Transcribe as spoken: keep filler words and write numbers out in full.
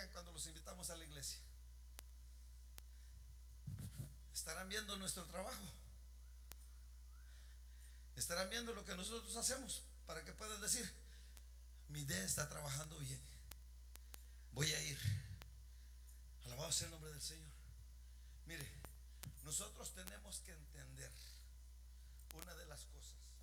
llegan cuando los invitamos a la iglesia? Estarán viendo nuestro trabajo, estarán viendo lo que nosotros hacemos, para que puedan decir: mi idea está trabajando bien, voy a ir. Alabado sea el nombre del Señor. Mire, nosotros tenemos que entender una de las cosas: